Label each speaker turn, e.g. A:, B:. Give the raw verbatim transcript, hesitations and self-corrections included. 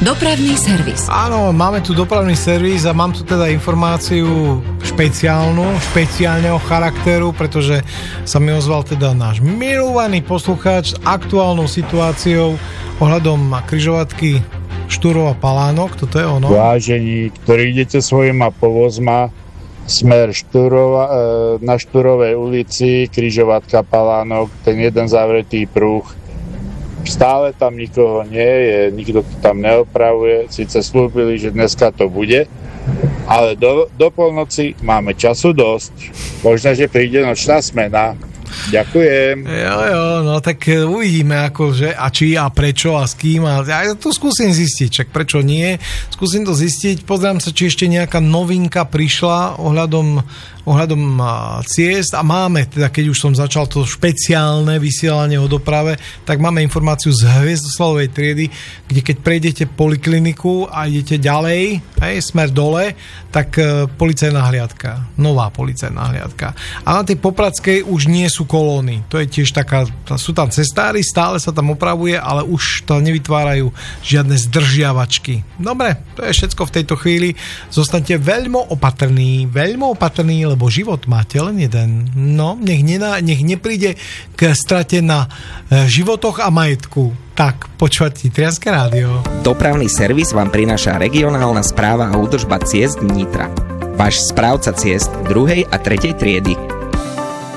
A: Dopravný servis.
B: Áno, máme tu dopravný servis a mám tu teda informáciu špeciálnu, špeciálneho charakteru, pretože sa mi ozval teda náš milovaný poslucháč s aktuálnou situáciou ohľadom križovatky Štúrova Palánok, toto je ono.
C: Vážení, ktorí idete svojima povozma smer Štúrova, na Štúrovej ulici, križovatka Palánok, ten jeden zavretý pruh, stále tam nikoho nie je, nikto to tam neopravuje, síce slúbili, že dneska to bude, ale do, do polnoci máme času dosť, možno, že príde nočná smena. Ďakujem.
B: Jo, jo, no tak uvidíme akože a či a prečo a s kým a ja to skúsim zistiť, čak prečo nie, skúsim to zistiť, pozriem sa, či ešte nejaká novinka prišla ohľadom ohľadom ciest a máme, teda keď už som začal to špeciálne vysielanie o doprave, tak máme informáciu z Hviezdoslavovej triedy, kde keď prejdete polikliniku a idete ďalej, hej, smer dole, tak policajná hliadka, nová policajná hliadka. A na tej Popradskej už nie sú kolóny, to je tiež taká, sú tam cestári, stále sa tam opravuje, ale už to nevytvárajú žiadne zdržiavačky. Dobre, to je všetko v tejto chvíli, zostaňte veľmi opatrní, veľmi opatrní, lebo život máte len jeden. No, nech, nená, nech nepríde k strate na životoch a majetku. Tak, počúvate Nitrianske rádio.
D: Dopravný servis vám prináša regionálna správa a údržba ciest Nitra. Váš správca ciest druhej a tretej triedy.